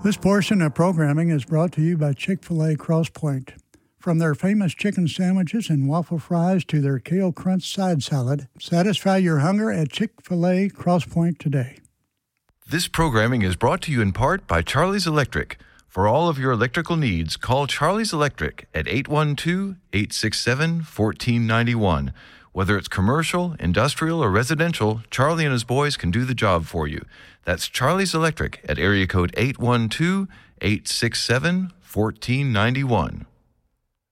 This portion of programming is brought to you by Chick-fil-A Cross Point. From their famous chicken sandwiches and waffle fries to their kale crunch side salad, satisfy your hunger at Chick-fil-A Cross Point today. This programming is brought to you in part by Charlie's Electric. For all of your electrical needs, call Charlie's Electric at 812-867-1491. Whether it's commercial, industrial, or residential, Charlie and his boys can do the job for you. That's Charlie's Electric at area code 812-867-1491.